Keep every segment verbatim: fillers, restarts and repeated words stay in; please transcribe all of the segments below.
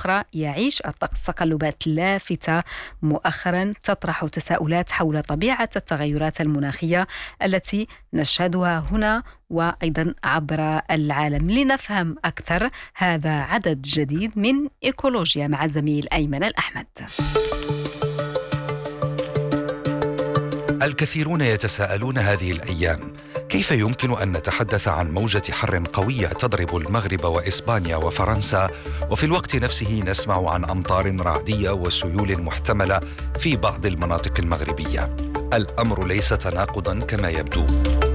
أخرى يعيش الطقس تقلبات لافتة مؤخرا تطرح تساؤلات حول طبيعة التغيرات المناخية التي نشهدها هنا وأيضا عبر العالم. لنفهم أكثر هذا عدد جديد من إيكولوجيا مع الزميل أيمن الأحمد. الكثيرون يتساءلون هذه الأيام كيف يمكن أن نتحدث عن موجة حر قوية تضرب المغرب وإسبانيا وفرنسا وفي الوقت نفسه نسمع عن أمطار رعدية وسيول محتملة في بعض المناطق المغربية. الأمر ليس تناقضا كما يبدو.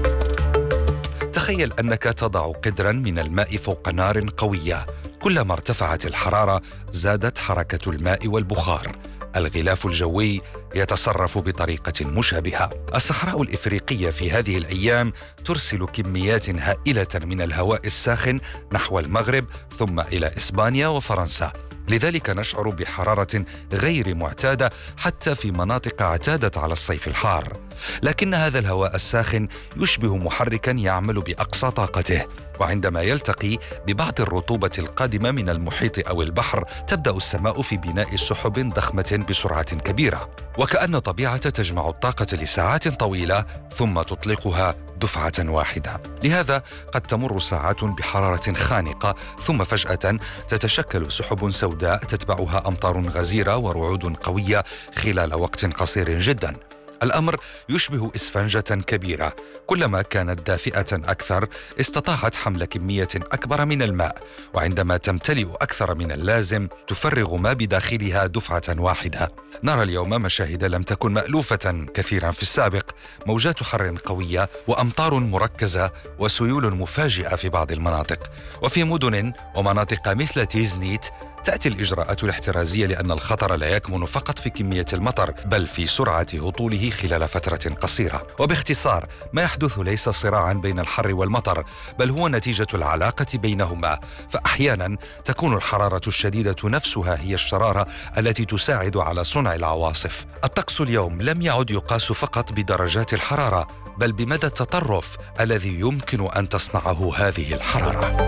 تخيل أنك تضع قدرا من الماء فوق نار قوية، كلما ارتفعت الحرارة زادت حركة الماء والبخار. الغلاف الجوي يتصرف بطريقة مشابهة. الصحراء الإفريقية في هذه الأيام ترسل كميات هائلة من الهواء الساخن نحو المغرب ثم إلى إسبانيا وفرنسا، لذلك نشعر بحرارة غير معتادة حتى في مناطق اعتادت على الصيف الحار. لكن هذا الهواء الساخن يشبه محركا يعمل بأقصى طاقته، وعندما يلتقي ببعض الرطوبة القادمة من المحيط أو البحر تبدأ السماء في بناء سحب ضخمة بسرعة كبيرة، وكأن الطبيعة تجمع الطاقة لساعات طويلة ثم تطلقها دفعة واحدة. لهذا قد تمر ساعات بحرارة خانقة ثم فجأة تتشكل سحب سوداء تتبعها أمطار غزيرة ورعود قوية خلال وقت قصير جدا. الأمر يشبه إسفنجة كبيرة، كلما كانت دافئة أكثر استطاعت حمل كمية أكبر من الماء، وعندما تمتلئ أكثر من اللازم تفرغ ما بداخلها دفعة واحدة. نرى اليوم مشاهد لم تكن مألوفة كثيرا في السابق، موجات حر قوية وأمطار مركزة وسيول مفاجئة في بعض المناطق. وفي مدن ومناطق مثل تيزنيت تأتي الإجراءات الاحترازية لأن الخطر لا يكمن فقط في كمية المطر بل في سرعة هطوله خلال فترة قصيرة. وباختصار ما يحدث ليس صراعا بين الحر والمطر بل هو نتيجة العلاقة بينهما، فأحيانا تكون الحرارة الشديدة نفسها هي الشرارة التي تساعد على صنع العواصف. الطقس اليوم لم يعد يقاس فقط بدرجات الحرارة بل بمدى التطرف الذي يمكن أن تصنعه هذه الحرارة.